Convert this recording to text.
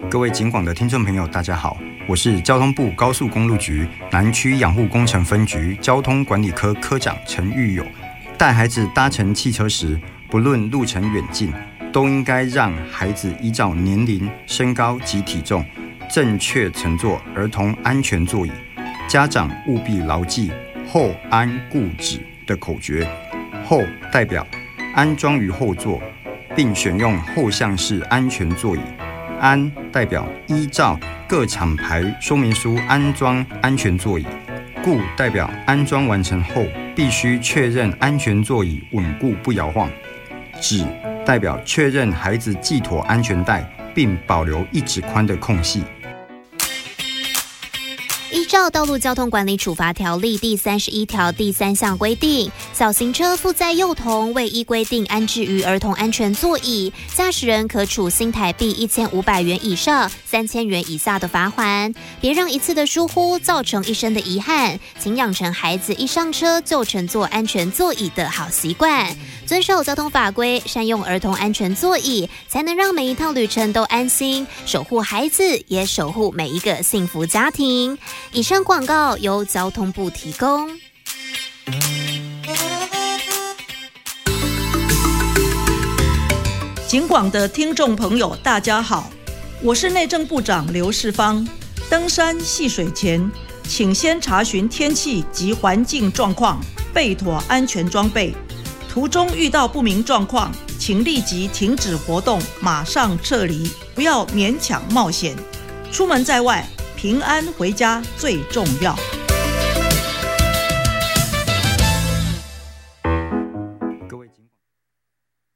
各位警广的听众朋友，大家好，我是交通部高速公路局南区养护工程分局交通管理科科长陈玉友。带孩子搭乘汽车时，不论路程远近，都应该让孩子依照年龄、身高及体重，正确乘坐儿童安全座椅。家长务必牢记后安固止的口诀，后代表安装于后座，并选用后向式安全座椅。安代表依照各厂牌说明书安装安全座椅，固代表安装完成后必须确认安全座椅稳固不摇晃，止代表确认孩子系妥安全带并保留1指宽的空隙。 依照《道路交通管理处罚条例》第31条第3项规定，小型车负载幼童未依规定安置于儿童安全座椅，驾驶人可处新台币1500元以上3000元以下的罚锾。别让一次的疏忽造成一生的遗憾，请养成孩子一上车就乘坐安全座椅的好习惯，遵守交通法规，善用儿童安全座椅，才能让每一趟旅程都安心，守护孩子，也守护每一个幸福家庭。以上广告由交通部提供。 警广的听众朋友大家好，我是内政部长刘世芳。登山戏水前，请先查询天气及环境状况，备妥安全装备。途中遇到不明状况，请立即停止活动，马上撤离，不要勉强冒险。出门在外，平安回家最重要。